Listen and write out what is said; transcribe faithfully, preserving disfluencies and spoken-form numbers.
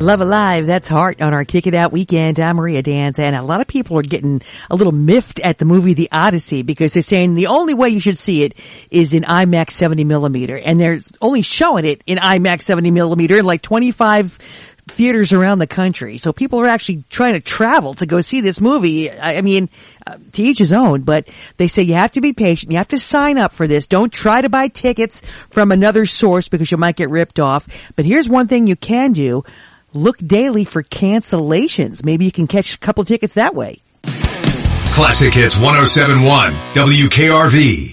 Love Alive, that's Heart on our Kick It Out weekend. I'm Maria Danza, and a lot of people are getting a little miffed at the movie The Odyssey because they're saying the only way you should see it is in IMAX seventy millimeter, and they're only showing it in IMAX seventy millimeter in like twenty-five theaters around the country. So people are actually trying to travel to go see this movie. I, I mean, uh, to each his own, but they say you have to be patient. You have to sign up for this. Don't try to buy tickets from another source because you might get ripped off. But here's one thing you can do. Look daily for cancellations. Maybe you can catch a couple tickets that way. Classic Hits one oh seven point one W K R V.